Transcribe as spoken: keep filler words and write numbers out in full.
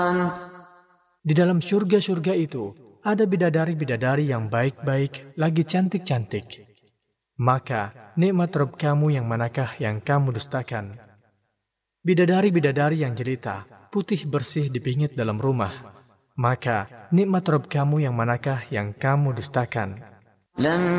Di dalam surga-surga itu ada bidadari-bidadari yang baik-baik, lagi cantik-cantik. Maka nikmat Rabb kamu yang manakah yang kamu dustakan? Bidadari-bidadari yang jelita, putih bersih dipingit dalam rumah. Maka nikmat Rabb kamu yang manakah yang kamu dustakan?